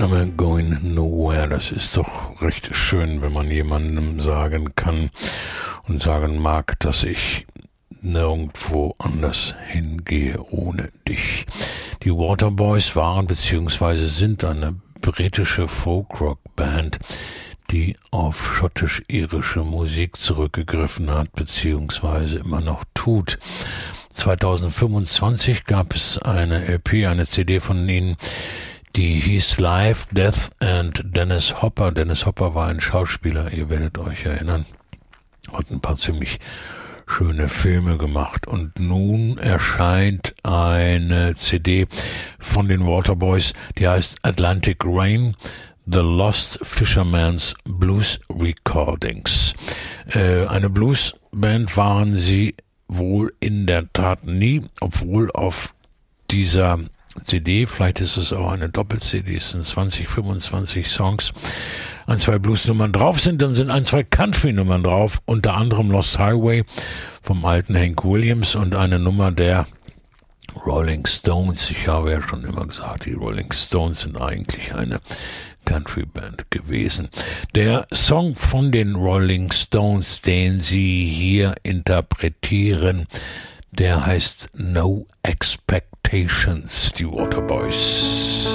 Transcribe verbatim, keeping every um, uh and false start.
I'm going nowhere. Das ist doch recht schön, wenn man jemandem sagen kann und sagen mag, dass ich nirgendwo anders hingehe ohne dich. Die Waterboys waren bzw. sind eine britische Folk-Rock-Band, die auf schottisch-irische Musik zurückgegriffen hat bzw. immer noch tut. zweitausendfünfundzwanzig gab es eine L P, eine C D von ihnen, die hieß Life, Death and Dennis Hopper. Dennis Hopper war ein Schauspieler, ihr werdet euch erinnern, hat ein paar ziemlich schöne Filme gemacht. Und nun erscheint eine C D von den Waterboys, die heißt Atlantic Rain, The Lost Fisherman's Blues Recordings. Äh, eine Bluesband waren sie wohl in der Tat nie, obwohl auf dieser C D, vielleicht ist es auch eine Doppel-C D, es sind zwanzig, fünfundzwanzig Songs, ein, zwei Blues-Nummern drauf sind, dann sind ein, zwei Country-Nummern drauf, unter anderem Lost Highway vom alten Hank Williams und eine Nummer der Rolling Stones. Ich habe ja schon immer gesagt, die Rolling Stones sind eigentlich eine Country-Band gewesen. Der Song von den Rolling Stones, den sie hier interpretieren, der heißt No Expectations, die Waterboys.